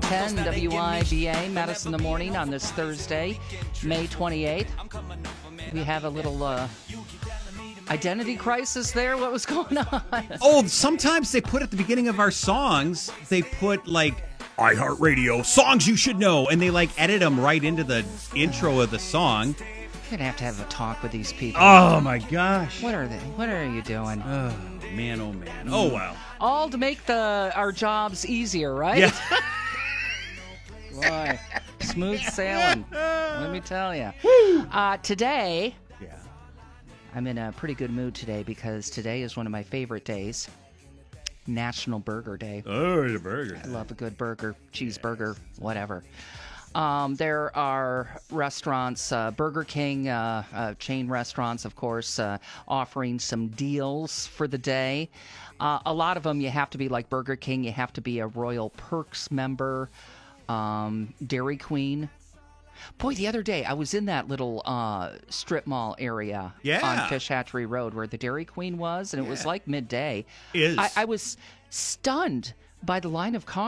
10 WIBA, Madison in the Morning on this Thursday, May 28th. We have a little identity crisis there. What was going on? Oh, sometimes they put at the beginning of our songs, they put like iHeartRadio, songs you should know, and they like edit them right into the intro of the song. You're going to have a talk with these people. Oh, my gosh. What are they? What are you doing? Oh, man, oh, man. Oh, wow. All to make our jobs easier, right? Yeah. Boy, smooth sailing. Let me tell you. Today, I'm in a pretty good mood today because today is one of my favorite days. National Burger Day. Oh, the burger. I love a good burger, cheeseburger, whatever. There are restaurants, Burger King, chain restaurants, of course, offering some deals for the day. A lot of them, you have to be like Burger King. You have to be a Royal Perks member. Dairy Queen. Boy, the other day, I was in that little strip mall area on Fish Hatchery Road where the Dairy Queen was, and it was like midday. I was stunned by the line of cars.